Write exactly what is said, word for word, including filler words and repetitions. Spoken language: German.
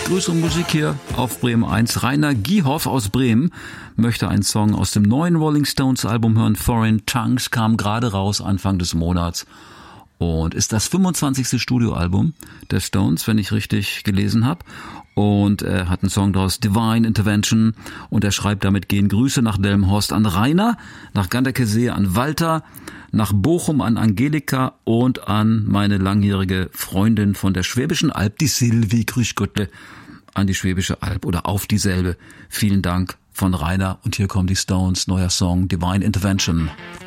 Grüße und Musik hier auf Bremen eins. Rainer Giehoff aus Bremen möchte einen Song aus dem neuen Rolling Stones Album hören. Foreign Tongues kam gerade raus Anfang des Monats und ist das fünfundzwanzigste Studioalbum der Stones, wenn ich richtig gelesen habe. Und er hat einen Song daraus, Divine Intervention, und er schreibt, damit gehen Grüße nach Delmenhorst an Rainer, nach Ganderkesee an Walter, nach Bochum an Angelika und an meine langjährige Freundin von der Schwäbischen Alb, die Silvi Grüßgöttle, an die Schwäbische Alb oder auf dieselbe. Vielen Dank von Rainer, und hier kommen die Stones, neuer Song, Divine Intervention.